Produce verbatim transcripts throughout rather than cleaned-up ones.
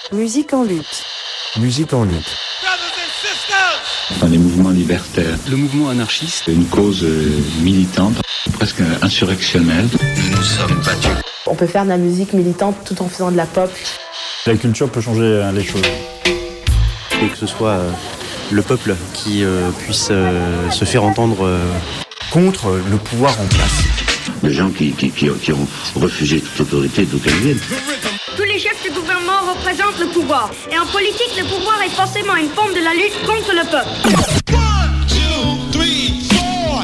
Musique en lutte. Musique en lutte. Dans les mouvements libertaires. Le mouvement anarchiste. Une cause militante, presque insurrectionnelle. Nous nous sommes battus. On peut faire de la musique militante tout en faisant de la pop. La culture peut changer les choses. Et que ce soit euh, le peuple qui euh, puisse euh, se faire entendre euh... contre le pouvoir en place. Les gens qui, qui, qui, qui ont refusé toute autorité d'où qu'elle vienne. Tous les chefs du gouvernement représentent le pouvoir. Et en politique, le pouvoir est forcément une forme de la lutte contre le peuple. One, two, three, four.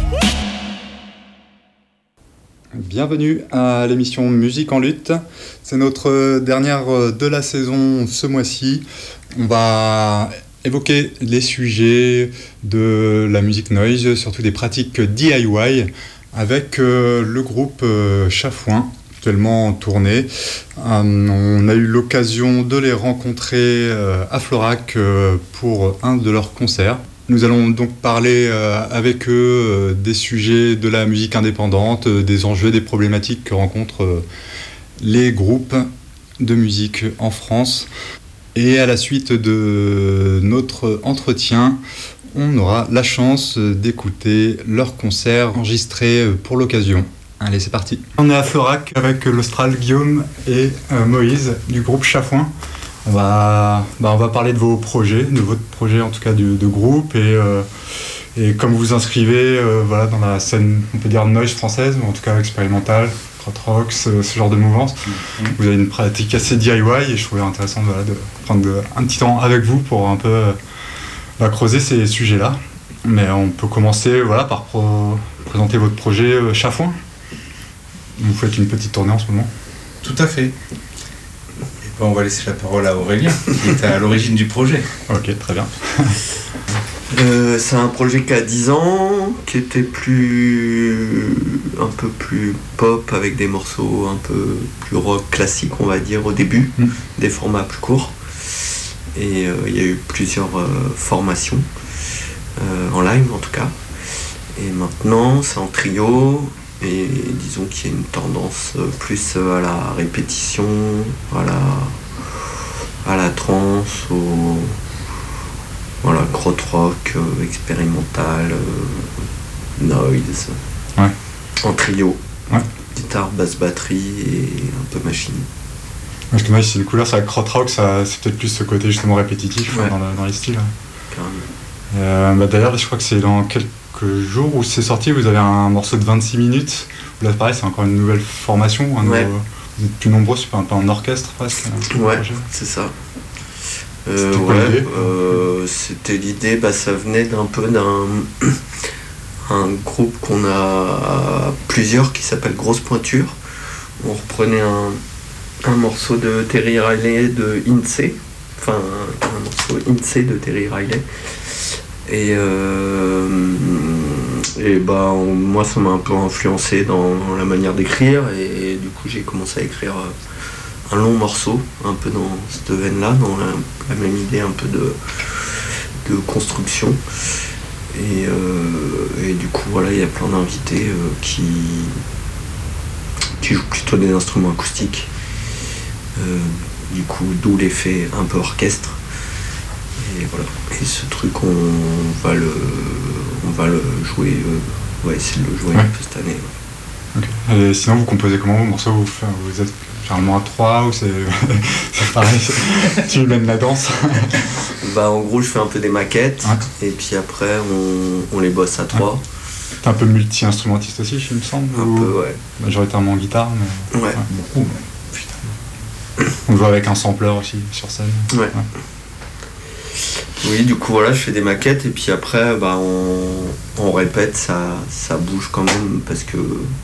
Bienvenue à l'émission Musique en lutte. C'est notre dernière de la saison ce mois-ci. On va évoquer les sujets de la musique noise, surtout des pratiques D I Y, avec euh, le groupe euh, Chafouin, actuellement en tournée. Euh, on a eu l'occasion de les rencontrer euh, à Florac euh, pour un de leurs concerts. Nous allons donc parler euh, avec eux euh, des sujets de la musique indépendante, euh, des enjeux, des problématiques que rencontrent euh, les groupes de musique en France. Et à la suite de notre entretien, on aura la chance d'écouter leur concert enregistré pour l'occasion. Allez, c'est parti. On est à Florac avec l'Austral Guillaume et euh, Moïse du groupe Chafouin. On va, bah, on va parler de vos projets, de votre projet en tout cas de, de groupe et, euh, et comme vous vous inscrivez euh, voilà, dans la scène, on peut dire noise française, ou en tout cas expérimentale, rock, ce, ce genre de mouvance. Mmh. Vous avez une pratique assez D I Y et je trouvais intéressant voilà, de prendre de, un petit temps avec vous pour un peu bah, creuser ces sujets-là. Mais on peut commencer voilà, par pro- présenter votre projet euh, Chafouin. Vous faites une petite tournée en ce moment. Tout à fait. Et ben on va laisser la parole à Aurélien, qui est à l'origine du projet. Ok, très bien. Euh, c'est un projet qui a dix ans, qui était plus un peu plus pop avec des morceaux un peu plus rock classique on va dire au début, mmh. des formats plus courts. Et euh, il y a eu plusieurs euh, formations, euh, en live en tout cas. Et maintenant c'est en trio et disons qu'il y a une tendance plus à la répétition, à la, à la trance, au... Voilà, krautrock, euh, expérimental, euh, noise, ouais. En trio, ouais. Guitare, basse, batterie et un peu machine. Parce que moi, c'est une couleur, c'est la krautrock, ça, c'est peut-être plus ce côté justement répétitif ouais. dans, le, dans les styles. Carrément. Euh, bah, d'ailleurs, je crois que c'est dans quelques jours où c'est sorti, vous avez un morceau de vingt-six minutes. Là, pareil, c'est encore une nouvelle formation. Un ouais. nouveau, vous êtes plus nombreux, c'est un peu en orchestre presque. Ouais, projet. C'est ça. Euh, c'était, ouais, l'idée euh, c'était l'idée, bah, ça venait d'un peu d'un un groupe qu'on a plusieurs qui s'appelle Grosse Pointure. On reprenait un, un morceau de Terry Riley de Insee, enfin un, un morceau Insee de Terry Riley. Et, euh, et bah, on, moi ça m'a un peu influencé dans, dans la manière d'écrire et, et du coup j'ai commencé à écrire un long morceau, un peu dans cette veine-là, dans la, la même idée un peu de, de construction. Et, euh, et du coup, voilà, il y a plein d'invités euh, qui, qui jouent plutôt des instruments acoustiques. Euh, du coup, d'où l'effet un peu orchestre. Et voilà. Et ce truc, on va le, on va le jouer, euh, on va essayer de le jouer ouais. un peu cette année. Ouais. Okay. Et sinon, vous composez comment vos morceaux? Vous, vous êtes généralement à trois ou c'est, c'est pareil, tu mènes la danse? Bah en gros je fais un peu des maquettes ouais. et puis après on, on les bosse à trois. Ouais. T'es un peu multi-instrumentiste aussi, il me semble? Un ou... peu ouais. Majoritairement en guitare mais... Ouais. ouais. Beaucoup. Putain. On joue avec un sampler aussi sur scène. Ouais. ouais. Oui du coup voilà je fais des maquettes et puis après bah on, on répète, ça, ça bouge quand même parce que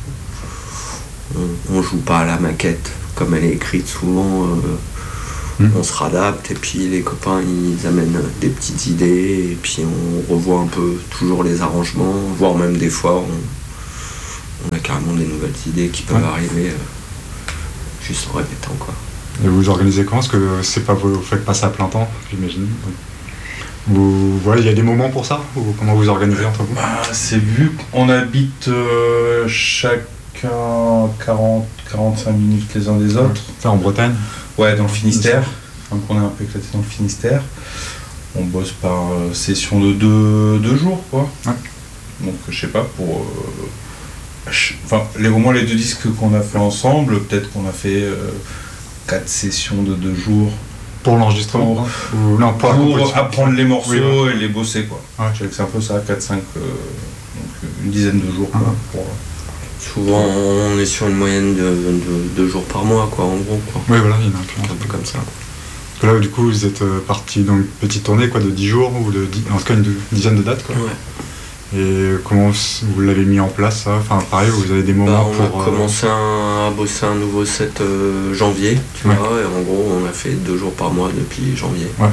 on, on joue pas à la maquette. Comme elle est écrite souvent, euh, mmh. on se réadapte et puis les copains ils amènent des petites idées et puis on revoit un peu toujours les arrangements, voire même des fois on, on a carrément des nouvelles idées qui peuvent ouais. arriver euh, juste en répétant quoi. Et vous organisez comment? Parce que c'est pas, vous faites pas ça à plein temps, j'imagine. Vous, ouais, il y a des moments pour ça? Ou comment vous organisez entre vous? Bah, c'est vu qu'on habite euh, chacun quarante à quarante-cinq minutes les uns des autres. Ça en Bretagne? Ouais, dans le Finistère. enfin, qu'on est un peu éclaté dans le Finistère. On bosse par euh, session de deux, deux jours, quoi. Ouais. Donc, je sais pas, pour... Euh, je, enfin, les, au moins les deux disques qu'on a fait ensemble, peut-être qu'on a fait euh, quatre sessions de deux jours. Pour l'enregistrement Pour, ou, non, pour, pour apprendre les morceaux oui, ouais. et les bosser, quoi. Ouais. Je dirais que c'est un peu ça, quatre cinq, euh, donc une dizaine de jours, quoi. Ouais. Pour, souvent, on est sur une moyenne de, de deux jours par mois, quoi, en gros, quoi. Oui, voilà, il y en a plus. Un peu comme ça. Parce que là, du coup, vous êtes parti dans une petite tournée, quoi, de dix jours, ou de dix, en tout cas une dizaine de dates, quoi. Ouais. Et comment vous l'avez mis en place, ça? Enfin, pareil, vous avez des moments bah, on pour... On a commencé un, à bosser un nouveau set euh, janvier, tu ouais. vois, et en gros, on a fait deux jours par mois depuis janvier. Ouais.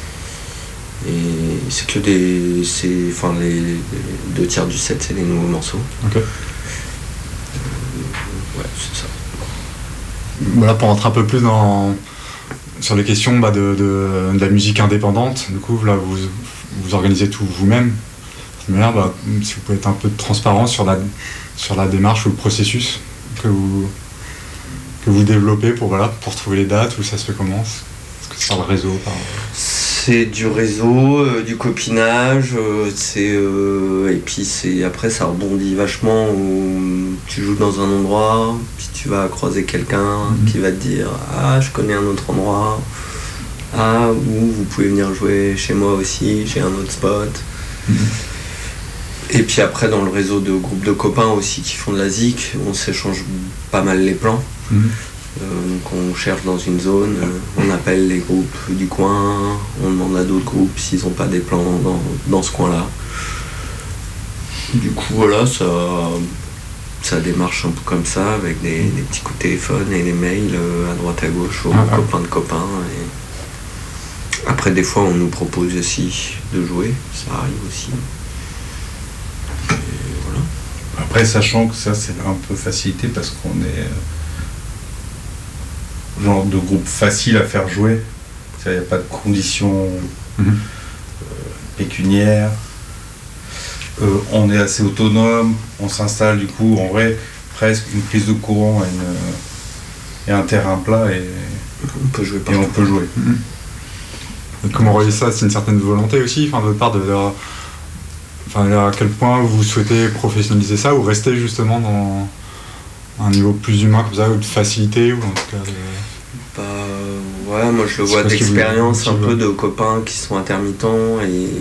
Et c'est que des... C'est, enfin, les, les deux tiers du set, c'est des nouveaux morceaux. Ok. Euh, ouais, c'est ça. Voilà, pour rentrer un peu plus dans... sur les questions bah, de, de, de la musique indépendante, du coup, là, vous, vous organisez tout vous-même. Mais là, bah, si vous pouvez être un peu de transparence sur la, sur la démarche ou le processus que vous, que vous développez pour, voilà, pour trouver les dates, où ça se fait comment? Est-ce que c'est par le réseau par... C'est du réseau, euh, du copinage, euh, c'est, euh, et puis c'est, après ça rebondit vachement où tu joues dans un endroit, puis tu vas croiser quelqu'un mmh. qui va te dire « Ah, je connais un autre endroit »,« Ah, ou vous pouvez venir jouer chez moi aussi, j'ai un autre spot mmh. ». Et puis après, dans le réseau de groupes de copains aussi qui font de la zik, on s'échange pas mal les plans. Mmh. Euh, donc on cherche dans une zone, euh, on appelle les groupes du coin, on demande à d'autres groupes s'ils n'ont pas des plans dans, dans ce coin-là. Du coup, voilà, ça, ça démarche un peu comme ça, avec des, des petits coups de téléphone et des mails euh, à droite à gauche aux ah, copains de copains. Et... Après, des fois, on nous propose aussi de jouer, ça arrive aussi. Après, sachant que ça, c'est un peu facilité parce qu'on est euh, genre de groupe facile à faire jouer. Il n'y a pas de conditions mm-hmm. euh, pécuniaires. Euh, on est assez autonome. On s'installe du coup, en vrai, presque une prise de courant et, une, et un terrain plat et on peut jouer. Et on peut jouer. Mm-hmm. Et comment vous voyez ça? C'est une certaine volonté aussi, enfin, de votre part de... de... Enfin, à quel point vous souhaitez professionnaliser ça ou rester justement dans un niveau plus humain comme ça, ou de facilité, ou en tout cas de... Bah ouais, moi je le vois d'expérience, un peu de copains qui sont intermittents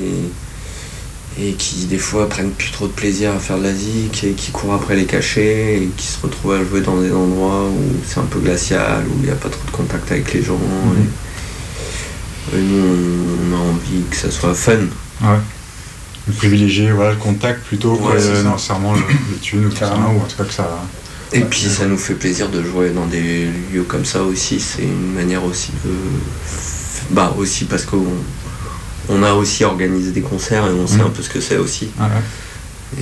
et, et qui des fois prennent plus trop de plaisir à faire de la zik et qui courent après les cachets et qui se retrouvent à jouer dans des endroits où c'est un peu glacial, où il n'y a pas trop de contact avec les gens. Mmh. Et, et nous on, on a envie que ça soit fun. Ouais. Privilégier voilà, le contact plutôt ouais, que nécessairement le, le tune ou tout ça, ou en tout cas que ça... Et puis ça nous fait plaisir de jouer dans des lieux comme ça aussi, c'est une manière aussi de... Bah aussi parce qu'on on a aussi organisé des concerts et on sait mmh. un peu ce que c'est aussi. Ah ouais.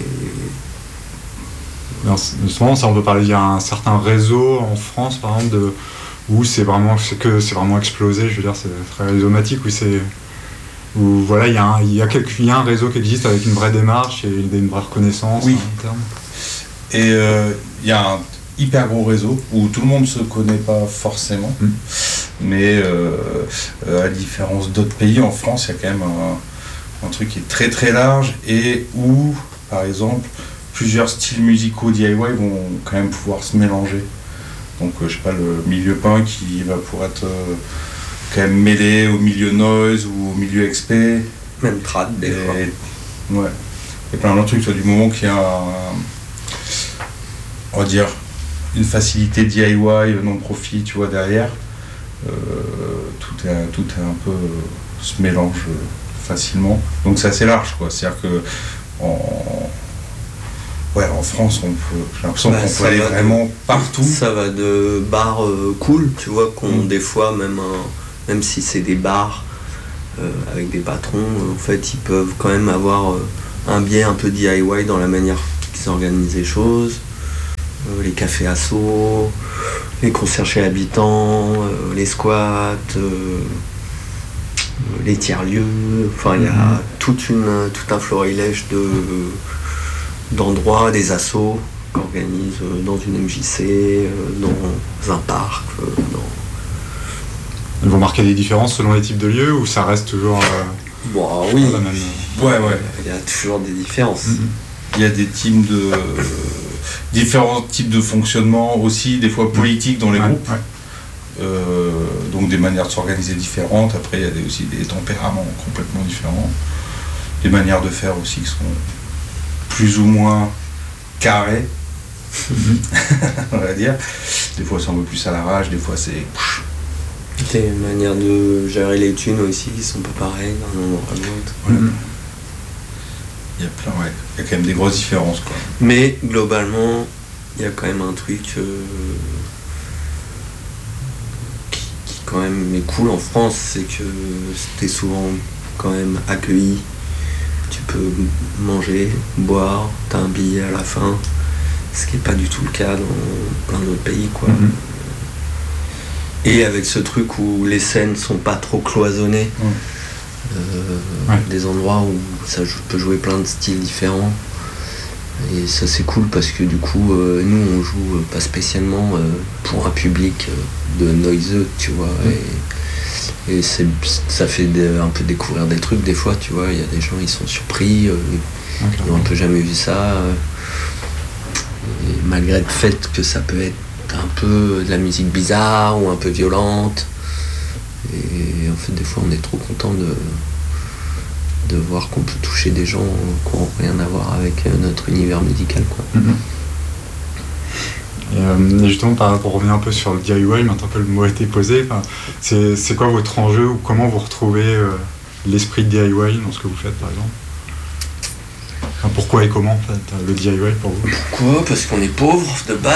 Et... Justement, ça on peut parler, il y a un certain réseau en France par exemple, de, où c'est vraiment, c'est que, c'est vraiment explosé, je veux dire, c'est très rhizomatique, où c'est... Où voilà, il y, y, y a un réseau qui existe avec une vraie démarche et une vraie reconnaissance. Oui. En termes. Et il euh, y a un hyper gros réseau où tout le monde ne se connaît pas forcément. Mmh. Mais euh, à la différence d'autres pays, en France, il y a quand même un, un truc qui est très très large et où, par exemple, plusieurs styles musicaux D I Y vont quand même pouvoir se mélanger. Donc, euh, je sais pas, le milieu punk qui va pouvoir être... Euh, quand même mêlé au milieu noise ou au milieu X P. Même trad des fois. Ouais. Et plein d'autres trucs, tu vois, du moment qu'il y a un, on va dire une facilité D I Y non profit, tu vois, derrière, euh, tout est tout est un peu euh, se mélange euh, facilement. Donc c'est assez large, quoi. C'est-à-dire que en ouais, en France, on peut, j'ai l'impression bah, qu'on peut aller vraiment de, partout. Ça va de bars euh, cool, tu vois, qu'on mmh. des fois même un Même si c'est des bars euh, avec des patrons, euh, en fait, ils peuvent quand même avoir euh, un biais un peu D I Y dans la manière qu'ils organisent les choses. Euh, les cafés assos, les concerts chez l'habitant, euh, les squats, euh, les tiers-lieux. Enfin, il y a mmh. toute une, tout un florilège de, d'endroits, des assos qu'on organise euh, dans une M J C, euh, dans un parc, euh, dans... Ils vont marquer des différences selon les types de lieux ou ça reste toujours euh, bon, oui. la même... Ouais, ouais. Il y a toujours des différences. Il y a des types de... Euh, différents types de fonctionnement aussi, des fois politiques dans les ouais, groupes. Ouais. Euh, donc des manières de s'organiser différentes. Après, il y a des, aussi des tempéraments complètement différents. Des manières de faire aussi qui sont plus ou moins carrées, on va dire. Des fois, c'est un peu plus à l'arrache, des fois, c'est... Des manières de gérer les thunes aussi qui sont pas pareilles d'un endroit à l'autre. Voilà. Mm-hmm. Il y a plein, ouais. Il y a quand même des grosses différences, quoi. Mais globalement, il y a quand même un truc euh, qui, qui quand même est cool en France, c'est que t'es souvent quand même accueilli. Tu peux manger, boire, t'as un billet à la fin, ce qui n'est pas du tout le cas dans plein d'autres pays, quoi. Mm-hmm. Et avec ce truc où les scènes sont pas trop cloisonnées, mmh. euh, ouais. des endroits où ça joue, peut jouer plein de styles différents. Et ça c'est cool parce que du coup, euh, nous on joue pas spécialement euh, pour un public euh, de noiseux, tu vois. Mmh. Et, et c'est, ça fait de, un peu découvrir des trucs des fois, tu vois. Il y a des gens, ils sont surpris, euh, okay. ils n'ont un peu jamais vu ça. Euh, et malgré le fait que ça peut être un peu de la musique bizarre ou un peu violente, et en fait des fois on est trop content de de voir qu'on peut toucher des gens qui n'ont rien à voir avec notre univers musical, quoi. Mm-hmm. Et, euh, justement par, pour revenir un peu sur le D I Y, maintenant que le mot a été posé, c'est, c'est quoi votre enjeu ou comment vous retrouvez euh, l'esprit de D I Y dans ce que vous faites par exemple? Enfin, pourquoi et comment en fait le D I Y pour vous? Pourquoi? Parce qu'on est pauvre de base.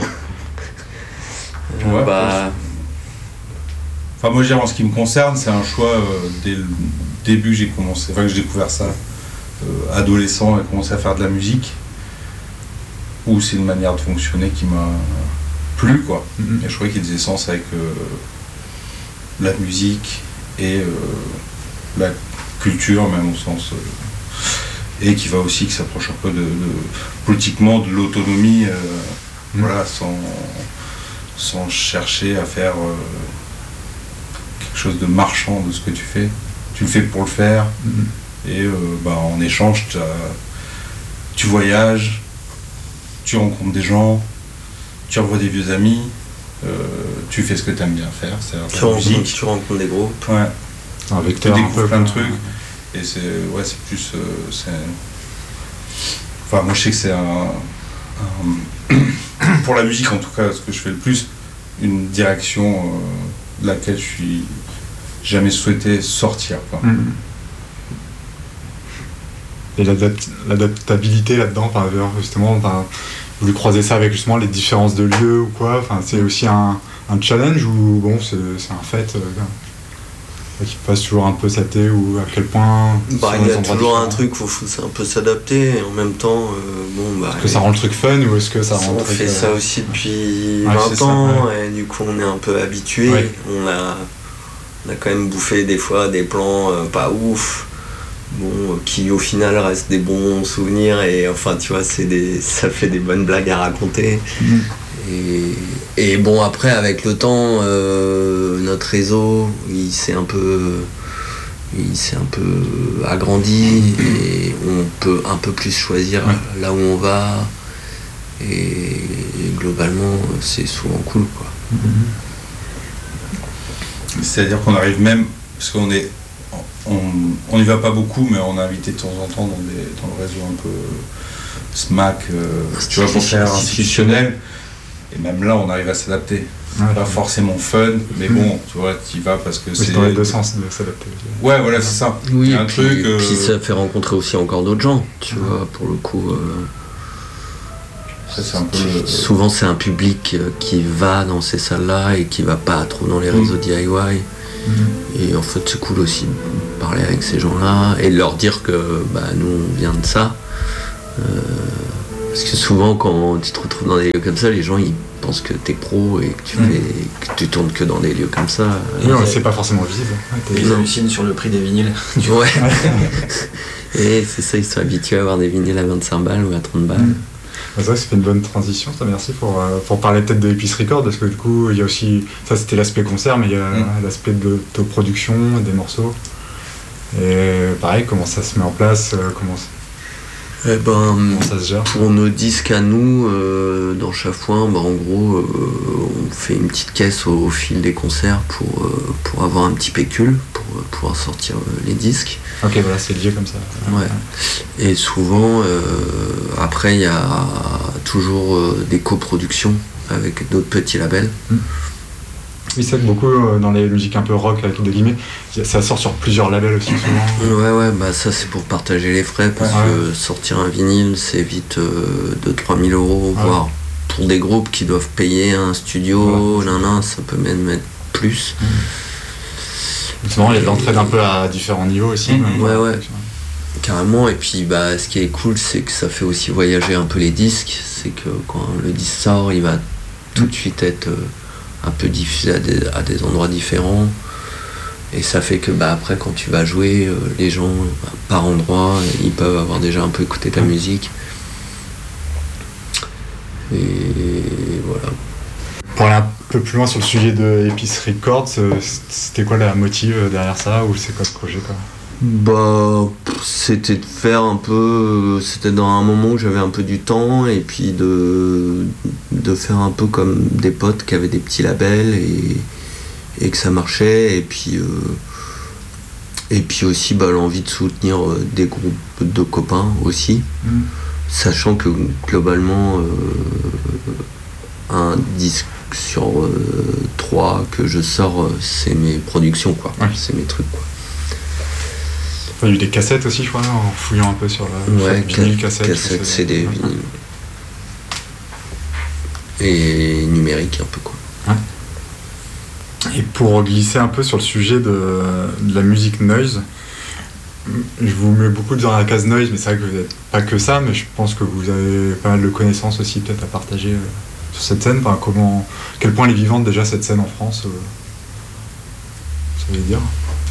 Ouais, bah... Enfin, moi, je dirais, en ce qui me concerne, c'est un choix euh, dès le début que j'ai commencé, enfin que j'ai découvert ça, euh, adolescent, et commencé à faire de la musique, où c'est une manière de fonctionner qui m'a plu, quoi. Mm-hmm. Et je trouvais qu'il y a des essences avec euh, la musique et euh, la culture, même au sens, euh, et qui va aussi, qui s'approche un peu de, de politiquement de l'autonomie, euh, mm-hmm. voilà, sans sans chercher à faire euh, quelque chose de marchand de ce que tu fais. Tu le fais pour le faire, mm-hmm. et euh, bah, en échange, tu voyages, tu rencontres des gens, tu revois des vieux amis, euh, tu fais ce que tu aimes bien faire, c'est tu, rencontres, tu rencontres des groupes. Ouais. C'est un vecteur. Tu découvres plein de trucs, et c'est, ouais, c'est plus... Euh, c'est... Enfin, moi je sais que c'est un... un pour la musique en tout cas, ce que je fais le plus, une direction euh, de laquelle je suis jamais souhaité sortir, quoi. Mmh. Et l'adapt- l'adaptabilité là-dedans, par exemple, justement, par, vous lui croisez ça avec justement les différences de lieux ou quoi, enfin, c'est aussi un, un challenge ou bon, c'est, c'est un fait euh, qui passe toujours un peu s'adapter ou à quel point. Bah, il y a toujours différents. Un truc où il faut un peu s'adapter et en même temps, euh, bon, bah. Est-ce que ça rend le truc fun ou est-ce que ça rend on le truc. On fait euh... ça aussi depuis ouais, vingt ça, ans ouais. Et du coup, on est un peu habitué. Ouais. On, a, on a quand même bouffé des fois des plans euh, pas ouf, bon, qui au final restent des bons souvenirs et enfin, tu vois, c'est des, ça fait des bonnes blagues à raconter. Mmh. Et, et bon, après, avec le temps, euh, notre réseau, il s'est un peu, il s'est un peu agrandi et on peut un peu plus choisir ouais. là où on va. Et, et globalement, c'est souvent cool, quoi. C'est-à-dire qu'on arrive même, parce qu'on est, on n'y va pas beaucoup, mais on est invité de temps en temps dans, des, dans le réseau un peu SMAC, euh, tu vois, pour faire institutionnel. Et même là, on arrive à s'adapter. Ouais, pas forcément fun, mais bon, tu vois, tu y vas parce que oui, c'est... dans les deux sens de s'adapter. Ouais, voilà, c'est ça. Oui, un puis, truc, euh... puis ça fait rencontrer aussi encore d'autres gens, tu ouais. vois, pour le coup. Euh... Ça, c'est un peu le... Souvent, c'est un public qui va dans ces salles-là et qui va pas trop dans les réseaux mmh. D I Y. Mmh. Et en fait, c'est cool aussi de parler avec ces gens-là et de leur dire que bah, nous, on vient de ça. Euh... Parce que souvent, quand tu te retrouves dans des lieux comme ça, les gens ils pensent que t'es pro et que tu, mmh. fais, que tu tournes que dans des lieux comme ça. Et non, c'est pas forcément visible. Ouais, ils hallucinent sur le prix des vinyles. Ouais. Et c'est ça, ils sont habitués à avoir des vinyles à vingt-cinq balles ou à trente balles. Mmh. C'est vrai que c'était une bonne transition, ça, merci pour, euh, pour parler peut-être de Epice Records, parce que du coup, il y a aussi, ça c'était l'aspect concert, mais il y a mmh. l'aspect de l'autoproduction, des morceaux. Et pareil, comment ça se met en place, euh, comment, eh ben, comment ça se gère? Pour nos disques à nous, euh, dans Chafouin, bah, en gros, euh, on fait une petite caisse au, au fil des concerts pour, euh, pour avoir un petit pécule, pour euh, pouvoir sortir euh, les disques. Ok, voilà, c'est lié comme ça. Ouais. Et souvent, euh, après, il y a toujours euh, des coproductions avec d'autres petits labels. Mmh. Oui, c'est vrai que beaucoup euh, dans les musiques un peu rock, avec de guillemets, ça sort sur plusieurs labels aussi souvent. Ouais, ouais, bah ça c'est pour partager les frais, parce ouais. que sortir un vinyle, c'est vite euh, deux à trois mille euros, ouais. voire pour des groupes qui doivent payer un studio, là, là, ça peut même mettre plus. Mmh. Souvent, il y a de l'entraide un peu à différents niveaux aussi. Mmh. Ouais, ouais, carrément. Et puis, bah, ce qui est cool, c'est que ça fait aussi voyager un peu les disques. C'est que quand le disque sort, il va tout de suite être euh, un peu diffusé à des, à des endroits différents. Et ça fait que, bah, après, quand tu vas jouer, euh, les gens, bah, par endroit, ils peuvent avoir déjà un peu écouté ta musique. Et voilà. Pour aller un peu plus loin sur le sujet de Epice Records, c'était quoi la motive derrière ça, ou c'est quoi le projet, quoi? Bah, c'était de faire un peu, c'était dans un moment où j'avais un peu du temps, et puis de, de faire un peu comme des potes qui avaient des petits labels et, et que ça marchait, et puis euh, et puis aussi bah, l'envie de soutenir des groupes de copains aussi, mmh. sachant que globalement euh, un disque sur euh, trois que je sors, euh, c'est mes productions, quoi. Ouais. C'est mes trucs, quoi. Il y a eu des cassettes aussi, je crois, en fouillant un peu sur la ouais, vinyle, cassette. Cassette, C D, vinyle. Et numérique, un peu, quoi. Ouais. Et pour glisser un peu sur le sujet de, de la musique noise, je vous mets beaucoup dans la case noise, mais c'est vrai que vous n'êtes pas que ça, mais je pense que vous avez pas mal de connaissances aussi, peut-être, à partager. Euh, sur cette scène, enfin, comment, quel point elle est vivante déjà cette scène en France, euh, ça veut dire?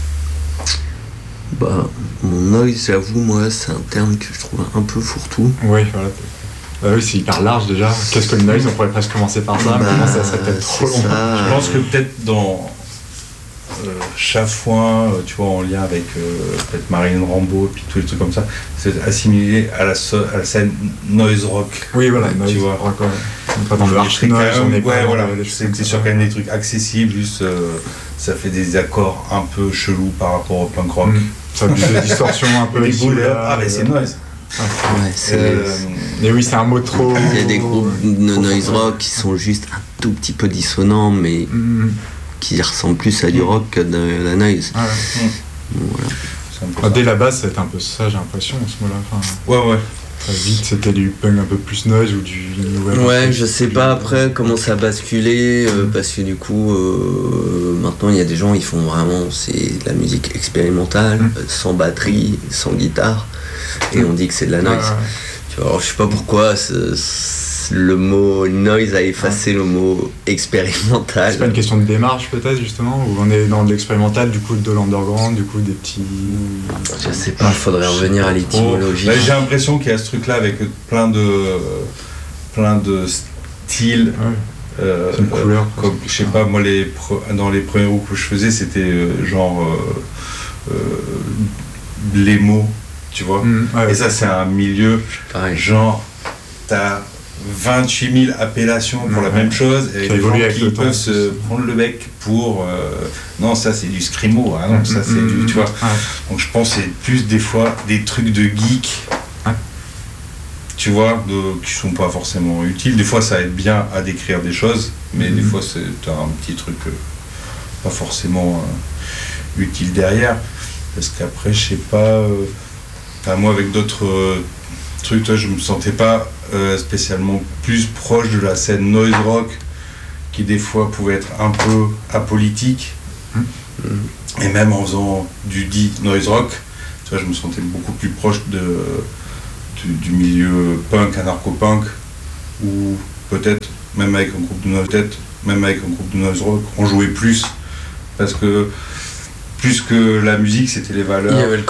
Bah, mon noise, j'avoue, moi, c'est un terme que je trouve un peu fourre-tout. Oui, voilà. Bah oui, c'est hyper large déjà. Qu'est-ce que le noise? On pourrait presque commencer par ça, bah, mais ça serait peut-être trop long. Ça, je pense que peut-être dans euh, Chafouin, euh, tu vois, en lien avec euh, peut-être Marilyn Rambo et puis tous les trucs comme ça, c'est assimilé à la, so- à la scène noise rock. Oui, voilà, noise tu vois. rock, ouais. Pas dans le hard noise, on est ouais, pas voilà. Des c'est, c'est sur quand même des trucs accessibles, juste euh, ça fait des accords un peu chelous par rapport au punk rock. Mmh. Ça a des distorsions un peu. Des boules, ah, mais c'est noise. Ouais, c'est euh, mais oui, c'est un mot trop. Il y a des groupes de noise rock qui sont juste un tout petit peu dissonants, mais mmh. qui ressemblent plus à du rock que de la noise. Ouais. Mmh. Voilà. Ah, dès la base, ça a été un peu ça, j'ai l'impression, en ce moment-là. Enfin, ouais, ouais. Très vite, c'était du punk un peu plus noise ou du nouvel. Ouais, je sais pas après comment ça a basculé, euh, parce que du coup, euh, maintenant il y a des gens, ils font vraiment, c'est de la musique expérimentale, mmh. sans batterie, sans guitare, et on dit que c'est de la noise. Ah, ouais. Tu vois, alors je sais pas pourquoi c'est, c'est le mot noise a effacé ouais. le mot expérimental. C'est pas une question de démarche peut-être justement, où on est dans de l'expérimental, du coup de l'underground, du coup des petits. Je sais pas, faudrait revenir à l'étymologie. Bah, j'ai l'impression qu'il y a ce truc-là avec plein de plein de styles. Ouais. Euh, c'est une couleur. Euh, comme, je sais pas, moi les pre- dans les premiers groupes que je faisais, c'était euh, genre euh, euh, les mots, tu vois. Mmh, ouais, et ça, c'est un milieu pareil. Genre t'as vingt-huit mille appellations pour ouais, la même chose et les gens qui peuvent se prendre le bec pour euh, non ça c'est du scrimo, hein, non, mmh, ça c'est mmh, du tu vois ouais. Donc je pense que c'est plus des fois des trucs de geek ouais. tu vois de, qui sont pas forcément utiles, des fois ça aide bien à décrire des choses mais mmh. des fois c'est t'as un petit truc euh, pas forcément euh, utile derrière parce qu'après je sais pas euh, enfin, moi avec d'autres euh, trucs toi je me sentais pas Euh, spécialement plus proche de la scène noise rock qui des fois pouvait être un peu apolitique mmh. et même en faisant du dit noise rock tu vois je me sentais beaucoup plus proche de, du, du milieu punk, anarcho-punk ou peut-être même avec un groupe de noise peut-être même avec un groupe de noise rock on jouait plus parce que plus que la musique c'était les valeurs.